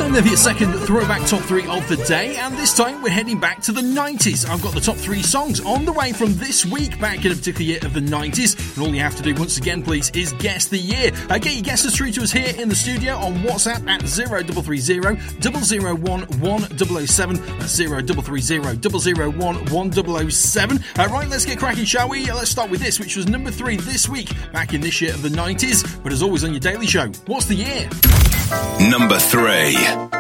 Time then for your second throwback top 3 of the day, and this time we're heading back to the 90s. I've got the top 3 songs on the way from this week back in a particular year of the 90s, and all you have to do once again, please, is guess the year. Get your guesses through to us here in the studio on WhatsApp at 0330 001 1007. That's 0330 001 1007. Right, let's get cracking, shall we? Let's start with this, which was number 3 this week back in this year of the 90s. But as always on your daily show, what's the year? Number 3.